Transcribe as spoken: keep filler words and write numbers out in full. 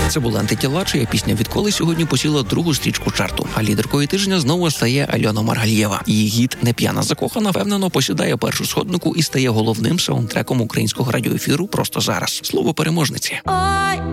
Це була «Антитіла», чия пісня «Відколи» сьогодні посіла другу стрічку чарту. А лідеркою тижня знову стає Альона Маргалієва. Її гіт «Не п'яна закохана» впевнено посідає першу сходнику і стає головним саундтреком українського радіоефіру просто зараз. Слово переможниці.